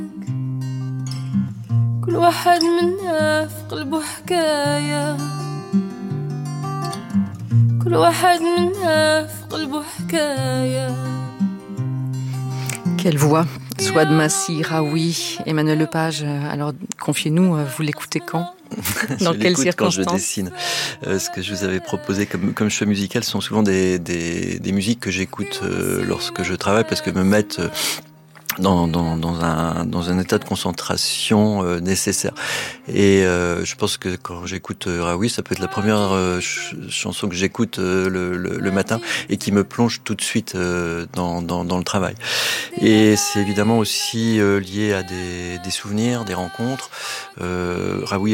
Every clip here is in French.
كل واحد منا في قلبه حكاية كل واحد منا في قلبه حكاية. Quelle voix, Souad Massi, Raoui, Emmanuel Lepage. Alors, confiez-nous, vous l'écoutez quand? Dans quelles circonstances? Quand je dessine. Ce que je vous avais proposé comme choix musical sont souvent des musiques que j'écoute lorsque je travaille, parce que me mettent dans un état de concentration nécessaire. Et je pense que quand j'écoute Raoui, ça peut être la première chanson que j'écoute le matin et qui me plonge tout de suite dans le travail. Et c'est évidemment aussi lié à des souvenirs, des rencontres. Raoui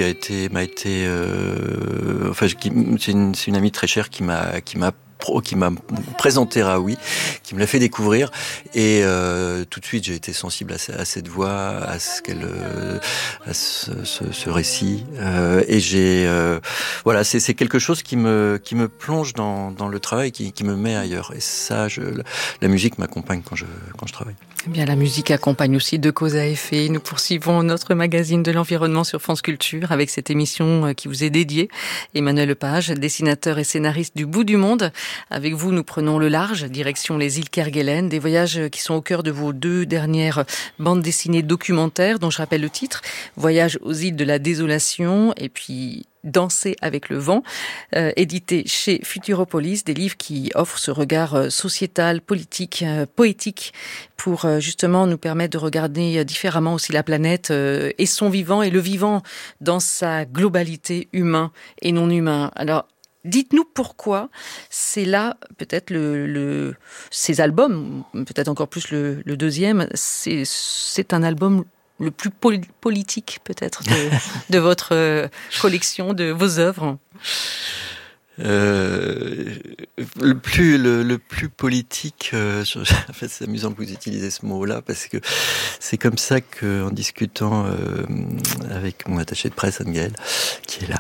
c'est une amie très chère qui m'a présenté Raoui, qui me l'a fait découvrir, et tout de suite j'ai été sensible à cette voix, à ce récit, et voilà, c'est quelque chose qui me plonge dans le travail, qui me met ailleurs. Et ça, la musique m'accompagne quand je travaille. Eh bien, la musique accompagne aussi De Cause à Effet. Nous poursuivons notre magazine de l'environnement sur France Culture avec cette émission qui vous est dédiée. Emmanuel Lepage, dessinateur et scénariste du Bout du Monde. Avec vous, nous prenons le large, direction les îles Kerguelen, des voyages qui sont au cœur de vos 2 dernières bandes dessinées documentaires, dont je rappelle le titre, Voyage aux îles de la désolation, et puis Danser avec le vent, édité chez Futuropolis, des livres qui offrent ce regard sociétal, politique, poétique, pour justement nous permettre de regarder différemment aussi la planète et son vivant, et le vivant dans sa globalité, humain et non humain. Alors, dites-nous pourquoi c'est là, peut-être ces albums, peut-être encore plus le deuxième, c'est un album le plus politique peut-être de votre collection, de vos œuvres. Le plus politique, en fait, c'est amusant que vous utilisiez ce mot-là, parce que c'est comme ça que, en discutant avec mon attaché de presse Anne-Gaëlle, qui est là,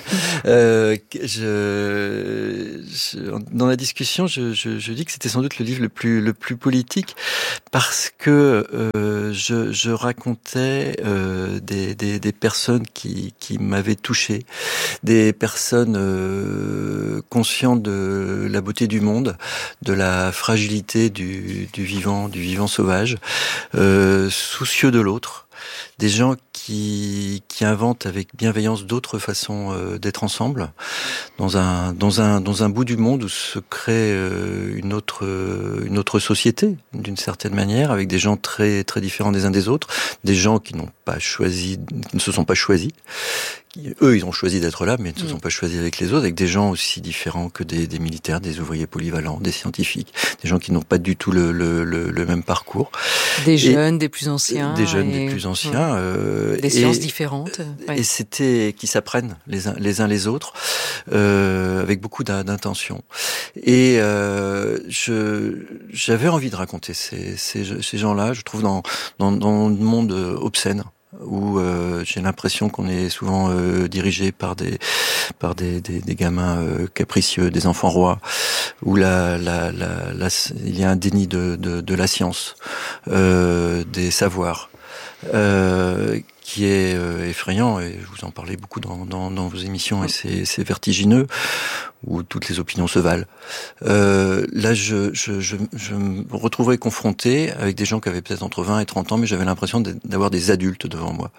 dans la discussion, je dis que c'était sans doute le livre le plus politique, parce que je racontais des personnes qui m'avaient touché, des personnes conscients de la beauté du monde, de la fragilité du vivant sauvage, soucieux de l'autre, des gens qui inventent avec bienveillance d'autres façons d'être ensemble, dans un bout du monde où se crée une autre société, d'une certaine manière, avec des gens très très différents des uns des autres, des gens qui ne se sont pas choisis. Eux, ils ont choisi d'être là, mais ils ne se sont pas choisis avec les autres, avec des gens aussi différents que des militaires, des ouvriers polyvalents, des scientifiques, des gens qui n'ont pas du tout le même parcours. Des jeunes, des plus anciens. Des jeunes, des plus anciens. Des sciences différentes. Et c'était qui s'apprennent les uns les autres, avec beaucoup d'intention. Et j'avais envie de raconter ces gens-là, je trouve, dans le monde obscène, où j'ai l'impression qu'on est souvent dirigé par des gamins capricieux, des enfants rois, où il y a un déni de la science, des savoirs, qui est effrayant, et je vous en parlais beaucoup dans vos émissions, et c'est vertigineux, où toutes les opinions se valent. Là, je me retrouvais confronté avec des gens qui avaient peut-être entre 20 et 30 ans, mais j'avais l'impression d'avoir des adultes devant moi.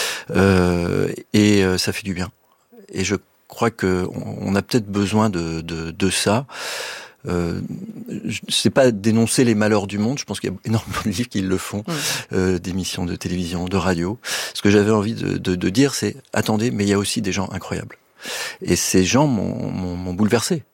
Et ça fait du bien. Et je crois qu'on a peut-être besoin de ça. C'est pas dénoncer les malheurs du monde, je pense qu'il y a énormément de livres qui le font, d'émissions de télévision, de radio. Ce que j'avais envie de dire, c'est attendez, mais il y a aussi des gens incroyables. Et ces gens m'ont bouleversé.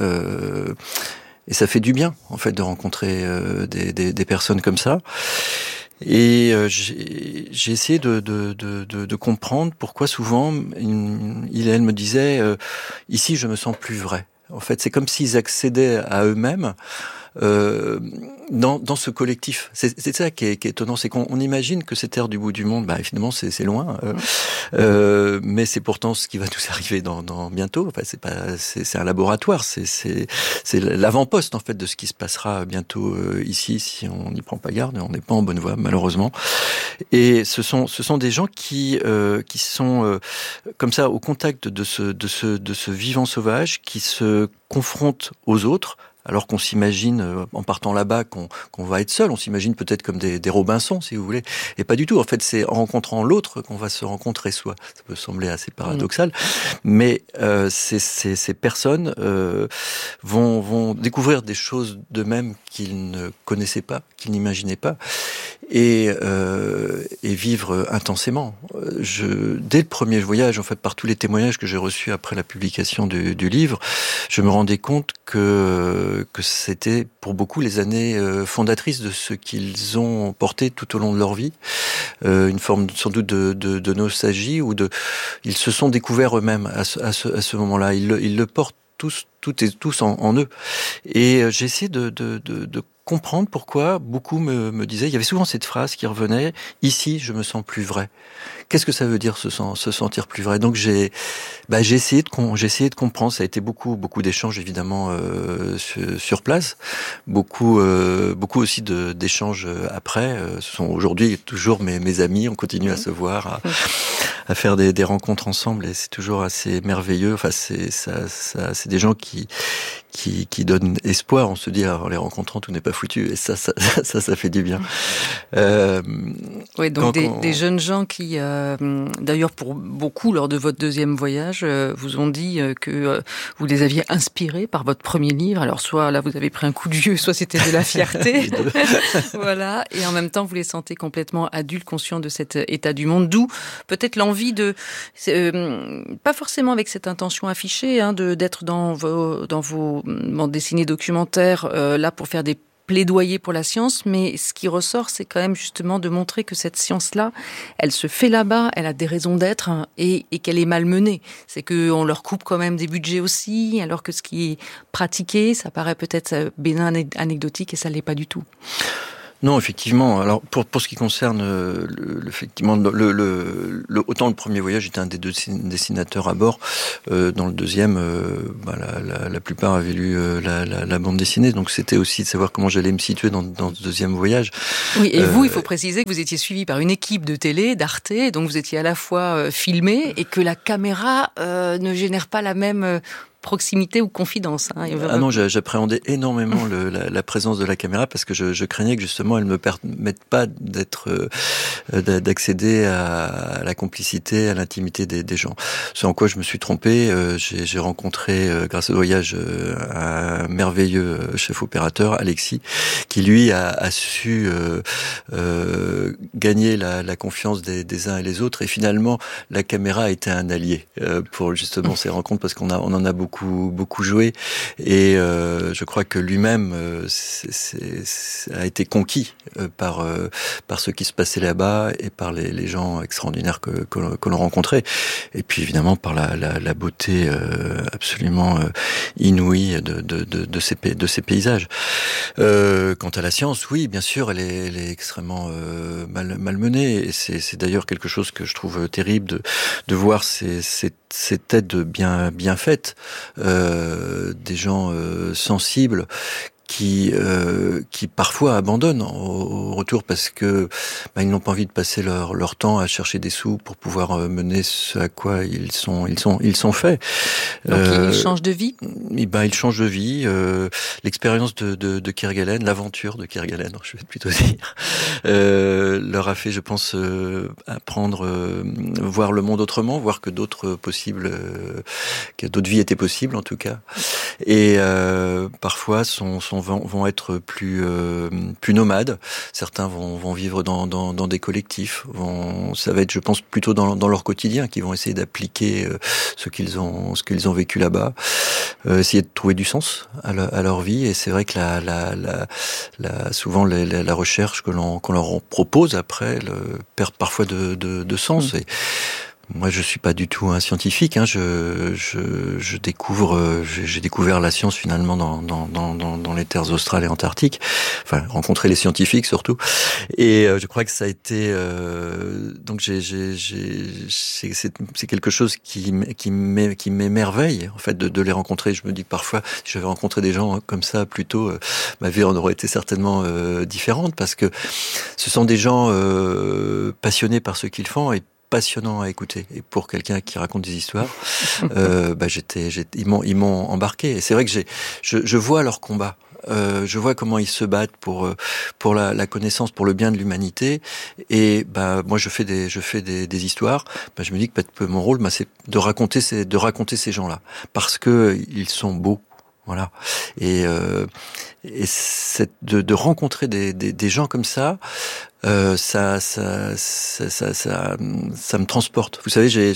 Et ça fait du bien, en fait, de rencontrer des personnes comme ça. Et j'ai essayé de comprendre pourquoi souvent il et elle me disaient ici je me sens plus vrai. En fait, c'est comme s'ils accédaient à eux-mêmes dans ce collectif. C'est ça qui est étonnant, c'est qu'on imagine que cette terre du bout du monde, évidemment c'est loin, mais c'est pourtant ce qui va nous arriver dans bientôt. Enfin, c'est un laboratoire, c'est l'avant-poste en fait de ce qui se passera bientôt ici si on n'y prend pas garde. On n'est pas en bonne voie malheureusement. Et ce sont des gens qui sont comme ça au contact de ce vivant sauvage, qui se confrontent aux autres. Alors qu'on s'imagine, en partant là-bas, qu'on va être seul, on s'imagine peut-être comme des Robinson, si vous voulez. Et pas du tout. En fait, c'est en rencontrant l'autre qu'on va se rencontrer soi. Ça peut sembler assez paradoxal. Mais ces personnes vont découvrir des choses d'eux-mêmes qu'ils ne connaissaient pas, qu'ils n'imaginaient pas. Et vivre intensément. Dès le premier voyage, en fait, par tous les témoignages que j'ai reçus après la publication du livre, je me rendais compte que c'était pour beaucoup les années fondatrices de ce qu'ils ont porté tout au long de leur vie, une forme sans doute de nostalgie ou ils se sont découverts eux-mêmes à ce moment-là. Ils le portent tous en eux. Et j'ai essayé de comprendre pourquoi beaucoup me disaient, il y avait souvent cette phrase qui revenait, ici je me sens plus vrai. Qu'est-ce que ça veut dire se sentir plus vrai? Donc j'ai essayé de comprendre. Ça a été beaucoup d'échanges évidemment sur place, beaucoup aussi d'échanges après. Ce sont aujourd'hui toujours mes amis. On continue à se voir, à faire des rencontres ensemble, et c'est toujours assez merveilleux. Enfin c'est des gens qui donnent espoir. On se dit en les rencontrant tout n'est pas foutu, et ça fait du bien. Oui, donc des jeunes gens qui, d'ailleurs pour beaucoup lors de votre deuxième voyage, vous ont dit que vous les aviez inspirés par votre premier livre. Alors soit là vous avez pris un coup de vieux, soit c'était de la fierté. Voilà, et en même temps vous les sentez complètement adultes, conscients de cet état du monde, d'où peut-être l'envie de, pas forcément avec cette intention affichée, d'être dans vos bandes dessinées documentaires là pour faire des plaidoyer pour la science, mais ce qui ressort, c'est quand même justement de montrer que cette science-là, elle se fait là-bas, elle a des raisons d'être, et qu'elle est malmenée. C'est qu'on leur coupe quand même des budgets aussi, alors que ce qui est pratiqué, ça paraît peut-être bénin, anecdotique, et ça l'est pas du tout. Non, effectivement. Alors pour ce qui concerne effectivement autant le premier voyage, j'étais un des deux dessinateurs à bord. Dans le deuxième, la plupart avaient lu la bande dessinée, donc c'était aussi de savoir comment j'allais me situer dans ce deuxième voyage. Oui, et vous, il faut préciser que vous étiez suivi par une équipe de télé, d'Arte, donc vous étiez à la fois filmé et que la caméra ne génère pas la même proximité ou confidence. Ah non, j'appréhendais énormément la présence de la caméra, parce que je craignais que justement elle me permette pas d'accéder à la complicité, à l'intimité des gens. Ce en quoi je me suis trompé. J'ai rencontré grâce au voyage un merveilleux chef opérateur, Alexis, qui lui a su gagner la confiance des uns et les autres, et finalement la caméra a été un allié pour justement ces rencontres, parce qu'on en a beaucoup joué, et je crois que lui-même a été conquis par ce qui se passait là-bas, et par les gens extraordinaires que l'on rencontrait, et puis évidemment par la beauté absolument inouïe de ces paysages. Quant à la science, oui, bien sûr, elle est extrêmement malmenée, et c'est d'ailleurs quelque chose que je trouve terrible de voir ces têtes bien faites, des gens sensibles qui parfois abandonnent au retour, parce que ils n'ont pas envie de passer leur temps à chercher des sous pour pouvoir mener ce à quoi ils sont faits. Donc ils changent de vie. Ils changent de vie. L'expérience de Kerguelen, l'aventure de Kerguelen, je vais plutôt dire, leur a fait, je pense, apprendre, voir le monde autrement, voir que d'autres que d'autres vies étaient possibles en tout cas, et parfois vont être plus nomades. Certains vont vivre dans des collectifs. Ça va être, je pense, plutôt dans leur quotidien, qui vont essayer d'appliquer ce qu'ils ont vécu là-bas, essayer de trouver du sens à leur vie. Et c'est vrai que souvent la recherche qu'on leur propose après perd parfois de sens. Et Moi, je suis pas du tout un scientifique. Hein. Je découvre, j'ai découvert la science finalement dans les terres australes et antarctiques. Enfin, rencontrer les scientifiques surtout. Et je crois que ça a été donc c'est quelque chose qui m'émerveille en fait de les rencontrer. Je me dis que parfois, si j'avais rencontré des gens comme ça plus tôt, ma vie en aurait été certainement différente parce que ce sont des gens passionnés par ce qu'ils font et passionnant à écouter. Et pour quelqu'un qui raconte des histoires, ils m'ont embarqué. Et c'est vrai que je vois leur combat. Je vois comment ils se battent pour la connaissance, pour le bien de l'humanité. Et moi, je fais des histoires. Je me dis que mon rôle, c'est de raconter ces gens-là, parce que ils sont beaux. Voilà. Et de rencontrer des gens comme ça. Ça me transporte. Vous savez,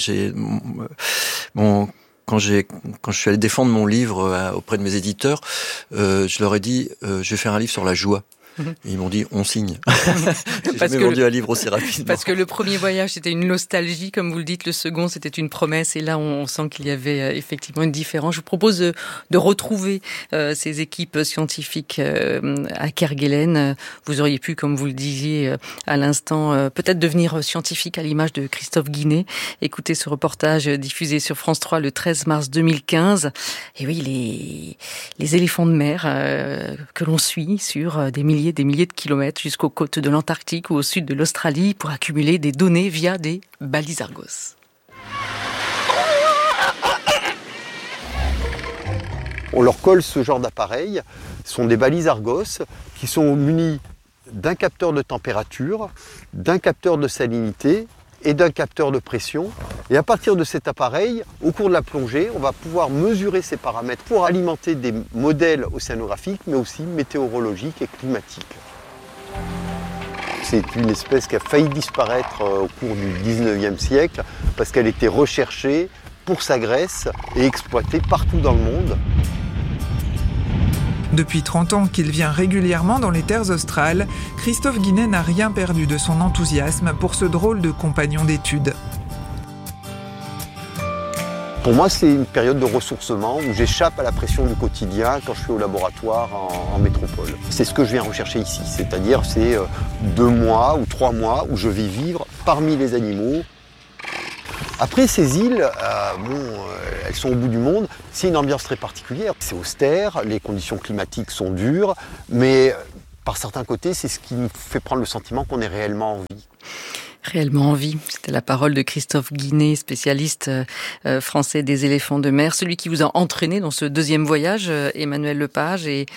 quand je suis allé défendre mon livre auprès de mes éditeurs, je leur ai dit, je vais faire un livre sur la joie. Et ils m'ont dit, on signe. J'ai jamais vendu un livre aussi rapidement. Parce que le premier voyage, c'était une nostalgie, comme vous le dites. Le second, c'était une promesse. Et là, on sent qu'il y avait effectivement une différence. Je vous propose de retrouver ces équipes scientifiques à Kerguelen. Vous auriez pu, comme vous le disiez à l'instant, peut-être devenir scientifique à l'image de Christophe Guinet. Écoutez ce reportage diffusé sur France 3 le 13 mars 2015. Et oui, les éléphants de mer que l'on suit sur des milliers de kilomètres jusqu'aux côtes de l'Antarctique ou au sud de l'Australie pour accumuler des données via des balises Argos. On leur colle ce genre d'appareil. Ce sont des balises Argos qui sont munies d'un capteur de température, d'un capteur de salinité et d'un capteur de pression. Et à partir de cet appareil, au cours de la plongée, on va pouvoir mesurer ces paramètres pour alimenter des modèles océanographiques, mais aussi météorologiques et climatiques. C'est une espèce qui a failli disparaître au cours du 19e siècle parce qu'elle était recherchée pour sa graisse et exploitée partout dans le monde. Depuis 30 ans qu'il vient régulièrement dans les terres australes, Christophe Guinet n'a rien perdu de son enthousiasme pour ce drôle de compagnon d'études. Pour moi, c'est une période de ressourcement où j'échappe à la pression du quotidien quand je suis au laboratoire en métropole. C'est ce que je viens rechercher ici, c'est-à-dire c'est 2 mois ou 3 mois où je vais vivre parmi les animaux. Après, ces îles, elles sont au bout du monde, c'est une ambiance très particulière. C'est austère, les conditions climatiques sont dures, mais par certains côtés, c'est ce qui nous fait prendre le sentiment qu'on est réellement en vie. Réellement en vie. C'était la parole de Christophe Guinet, spécialiste français des éléphants de mer, celui qui vous a entraîné dans ce deuxième voyage, Emmanuel Lepage. Et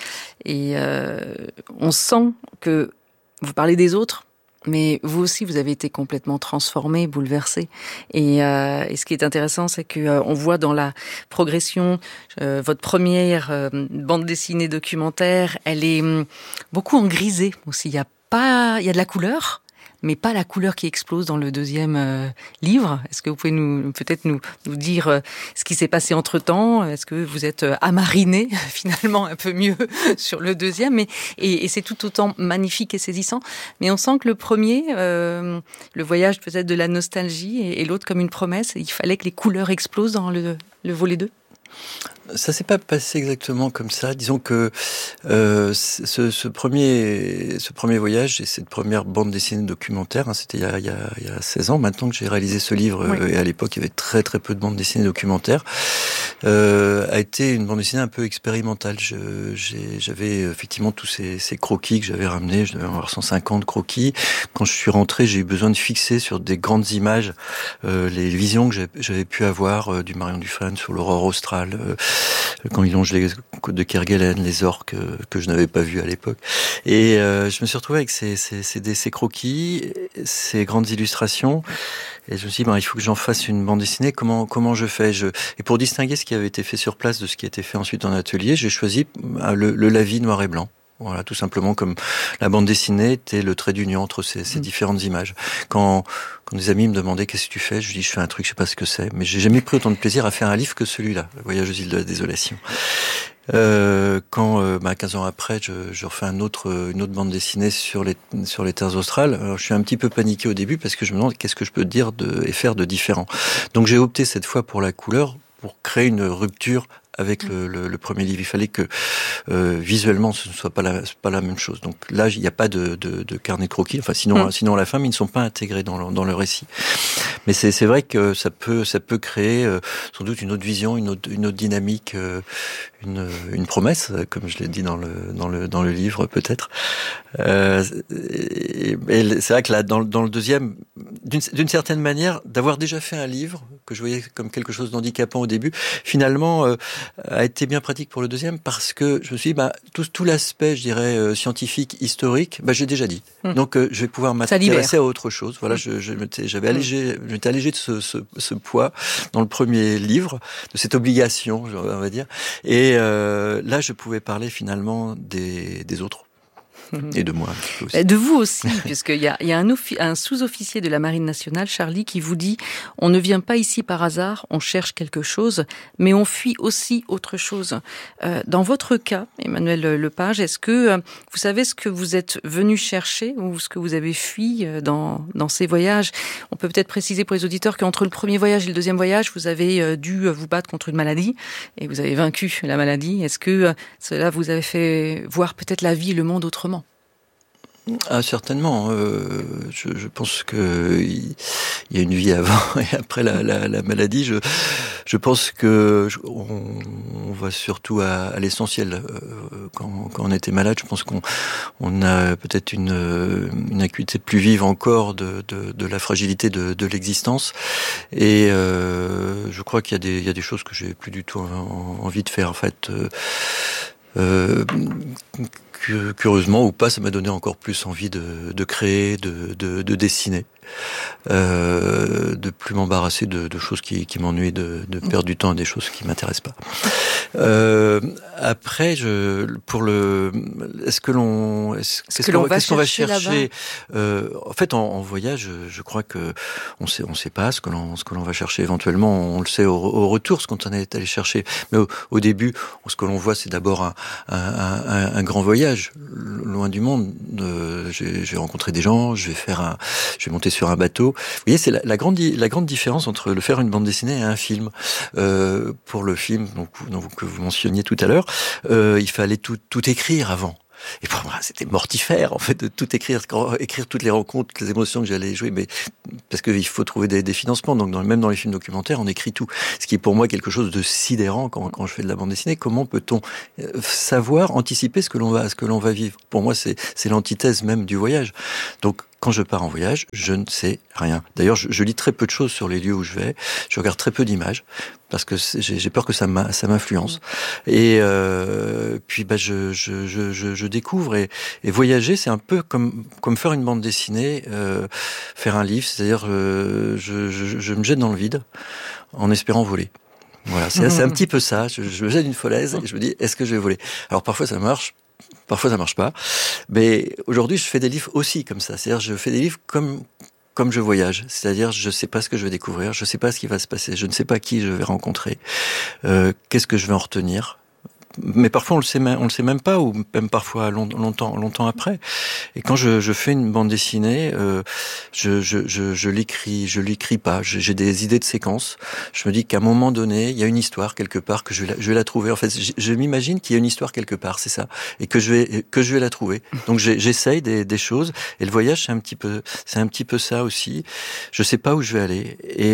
on sent que vous parlez des autres, mais vous aussi, vous avez été complètement transformé, bouleversé. Et ce qui est intéressant, c'est que on voit dans la progression votre première bande dessinée documentaire, elle est beaucoup en grisé aussi. Il y a de la couleur, mais pas la couleur qui explose dans le deuxième livre. Est-ce que vous pouvez peut-être nous dire ce qui s'est passé entre-temps? Est-ce que vous êtes amariné finalement un peu mieux sur le deuxième? Et c'est tout autant magnifique et saisissant. Mais on sent que le premier, le voyage peut-être de la nostalgie, et l'autre comme une promesse, il fallait que les couleurs explosent dans le volet 2. Ça s'est pas passé exactement comme ça. Disons que ce premier voyage et cette première bande dessinée documentaire, c'était il y a 16 ans maintenant que j'ai réalisé ce livre, oui. Et à l'époque il y avait très très peu de bandes dessinées documentaires, a été une bande dessinée un peu expérimentale. J'avais effectivement tous ces croquis que j'avais ramenés, je devais avoir 150 croquis. Quand je suis rentré, j'ai eu besoin de fixer sur des grandes images les visions que j'avais pu avoir du Marion Dufresne sur l'aurore australe, quand ils longent les côtes de Kerguelen, les orques que je n'avais pas vus à l'époque. Et je me suis retrouvé avec ces croquis, ces grandes illustrations. Et je me suis dit, il faut que j'en fasse une bande dessinée. Comment je fais? Et pour distinguer ce qui avait été fait sur place de ce qui a été fait ensuite en atelier, j'ai choisi le lavis noir et blanc. Voilà, tout simplement comme la bande dessinée était le trait d'union entre ces différentes images. Quand des amis me demandaient qu'est-ce que tu fais, je dis je fais un truc, je sais pas ce que c'est, mais j'ai jamais pris autant de plaisir à faire un livre que celui-là, Le Voyage aux îles de la Désolation. Quand 15 ans après, je refais une autre bande dessinée sur les terres australes. Alors, je suis un petit peu paniqué au début parce que je me demande qu'est-ce que je peux dire et faire de différent. Donc j'ai opté cette fois pour la couleur pour créer une rupture avec le premier livre. Il fallait que visuellement ce ne soit pas la même chose. Donc là, il n'y a pas de carnet de croquis. Enfin, sinon à la fin, mais ils ne sont pas intégrés dans le récit. Mais c'est vrai que ça peut créer sans doute une autre vision, une autre dynamique, une promesse, comme je l'ai dit dans le livre peut-être. Et c'est vrai que là, dans le deuxième, d'une certaine manière, d'avoir déjà fait un livre que je voyais comme quelque chose d'handicapant au début, finalement a été bien pratique pour le deuxième parce que je me suis dit, tout l'aspect, je dirais, scientifique, historique, j'ai déjà dit. Donc je vais pouvoir m'intéresser à autre chose. Voilà, je m'étais allégé de ce poids dans le premier livre, de cette obligation, on va dire. Et là, je pouvais parler finalement des autres. Et de moi aussi. De vous aussi, puisqu'il y a un sous-officier de la Marine nationale, Charlie, qui vous dit « On ne vient pas ici par hasard, on cherche quelque chose, mais on fuit aussi autre chose. » Dans votre cas, Emmanuel Lepage, est-ce que vous savez ce que vous êtes venu chercher ou ce que vous avez fui dans ces voyages? On peut peut-être préciser pour les auditeurs qu'entre le premier voyage et le deuxième voyage, vous avez dû vous battre contre une maladie et vous avez vaincu la maladie. Est-ce que cela vous avait fait voir peut-être la vie et le monde autrement? Ah, certainement. Je pense que il y a une vie avant et après la maladie. Je pense que on va surtout à l'essentiel. Quand on était malade, je pense qu'on a peut-être une acuité plus vive encore de la fragilité de l'existence. Et je crois qu'il y a des choses que j'ai plus du tout envie de faire en fait. Curieusement ou pas, ça m'a donné encore plus envie de créer, de dessiner, de plus m'embarrasser de choses qui m'ennuient, de perdre du temps à des choses qui m'intéressent pas. Après, qu'est-ce qu'on va chercher en fait, en voyage, je crois que on sait pas ce que l'on va chercher. Éventuellement, on le sait au retour, ce qu'on est allé chercher. Mais au début, ce que l'on voit, c'est d'abord un grand voyage loin du monde. J'ai rencontré des gens, je vais monter sur un bateau. Vous voyez, c'est la grande différence entre le faire une bande dessinée et un film. Pour le film, que vous mentionniez tout à l'heure, il fallait tout écrire avant. Et pour moi, c'était mortifère, en fait, de tout écrire toutes les rencontres, toutes les émotions que j'allais jouer, mais parce qu'il faut trouver des financements. Donc, même dans les films documentaires, on écrit tout. Ce qui est pour moi quelque chose de sidérant quand je fais de la bande dessinée. Comment peut-on savoir, anticiper ce que l'on va vivre? Pour moi, c'est l'antithèse même du voyage. Donc, quand je pars en voyage, je ne sais rien. D'ailleurs, je lis très peu de choses sur les lieux où je vais. Je regarde très peu d'images parce que j'ai peur que ça m'influence. Et puis, je découvre et voyager, c'est un peu comme faire une bande dessinée, faire un livre. C'est-à-dire, je me jette dans le vide en espérant voler. Voilà, c'est un petit peu ça. Je me jette d'une falaise et je me dis, est-ce que je vais voler? Alors parfois ça marche. Parfois, ça marche pas. Mais aujourd'hui, je fais des livres aussi comme ça. C'est-à-dire, je fais des livres comme je voyage. C'est-à-dire, je sais pas ce que je vais découvrir. Je sais pas ce qui va se passer. Je ne sais pas qui je vais rencontrer. Qu'est-ce que je vais en retenir? Mais parfois on le sait même pas, ou même parfois longtemps après. Et quand je fais une bande dessinée, je l'écris pas. J'ai des idées de séquences. Je me dis qu'à un moment donné, il y a une histoire quelque part que je vais la trouver. En fait, je m'imagine qu'il y a une histoire quelque part, c'est ça, et que je vais la trouver. Donc j'essaye des choses. Et le voyage, c'est un petit peu ça aussi. Je sais pas où je vais aller.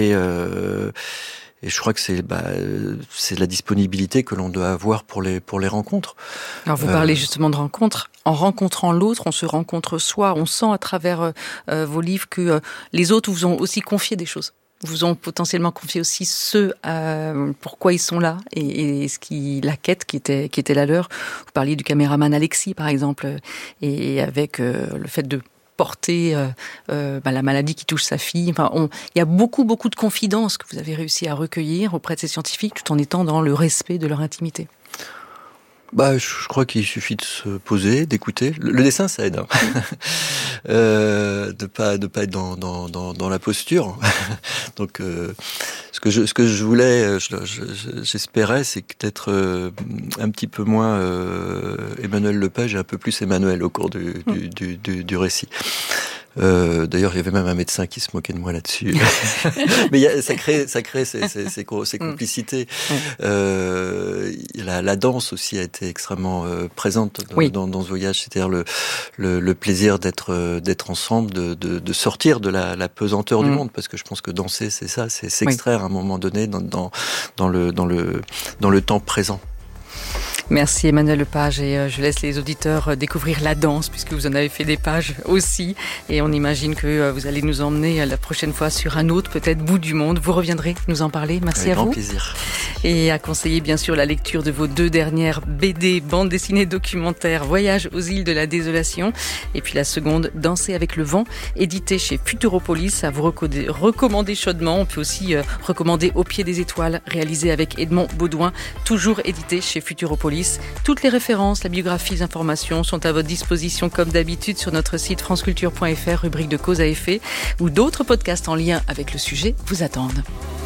Et je crois que c'est la disponibilité que l'on doit avoir pour les rencontres. Alors vous parlez justement de rencontres. En rencontrant l'autre, on se rencontre soi. On sent à travers vos livres que les autres vous ont aussi confié des choses. Vous ont potentiellement confié aussi pourquoi ils sont là et la quête qui était la leur. Vous parliez du caméraman Alexis par exemple, et avec le fait de porter la maladie qui touche sa fille. Enfin, il y a beaucoup de confidences que vous avez réussi à recueillir auprès de ces scientifiques tout en étant dans le respect de leur intimité. Je crois qu'il suffit de se poser, d'écouter. Le dessin, ça aide. De pas être dans la posture. Donc, ce que je voulais, j'espérais, c'est peut-être un petit peu moins Emmanuel Lepage et un peu plus Emmanuel au cours du récit. D'ailleurs, il y avait même un médecin qui se moquait de moi là-dessus. Mais ça crée ces complicités. La danse aussi a été extrêmement présente dans ce voyage. C'est-à-dire le plaisir d'être ensemble, de sortir de la pesanteur du monde, parce que je pense que danser, c'est ça, c'est s'extraire à un moment donné dans le temps présent. Merci Emmanuel Lepage, et je laisse les auditeurs découvrir la danse puisque vous en avez fait des pages aussi, et on imagine que vous allez nous emmener la prochaine fois sur un autre peut-être bout du monde. Vous reviendrez nous en parler. Merci à vous. Avec grand plaisir. Et à conseiller bien sûr la lecture de vos 2 dernières BD, bande dessinée documentaire, Voyage aux îles de la désolation, et puis la seconde, Danser avec le vent, édité chez Futuropolis, à vous recommander chaudement. On peut aussi recommander Au pied des étoiles, réalisé avec Edmond Baudouin, toujours édité chez Futuropolis. Toutes les références, la biographie, les informations sont à votre disposition comme d'habitude sur notre site franceculture.fr, rubrique de cause à effet, où d'autres podcasts en lien avec le sujet vous attendent.